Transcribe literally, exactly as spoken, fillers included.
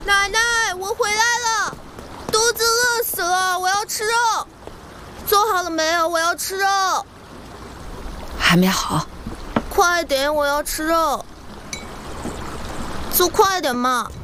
奶奶，我回来了，肚子饿死了，我要吃肉。做好了没有？我要吃肉。 还没好。 快点，我要吃肉。做快点嘛。